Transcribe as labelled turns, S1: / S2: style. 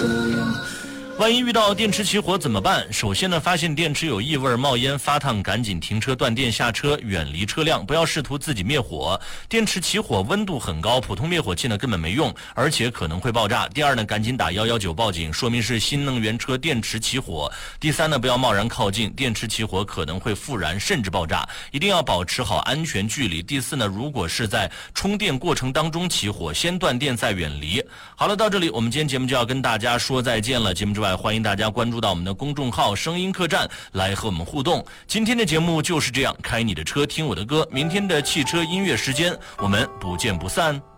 S1: 万一遇到电池起火怎么办？首先呢，发现电池有异味、冒烟、发烫，赶紧停车断电下车，远离车辆，不要试图自己灭火。电池起火温度很高，普通灭火器呢根本没用，而且可能会爆炸。第二呢，赶紧打119报警，说明是新能源车电池起火。第三呢，不要贸然靠近，电池起火可能会复燃甚至爆炸，一定要保持好安全距离。第四呢，如果是在充电过程当中起火，先断电再远离。好了，到这里我们今天节目就要跟大家说再见了。节目之外，欢迎大家关注到我们的公众号声音客栈来和我们互动。今天的节目就是这样，开你的车听我的歌，明天的汽车音乐时间我们不见不散。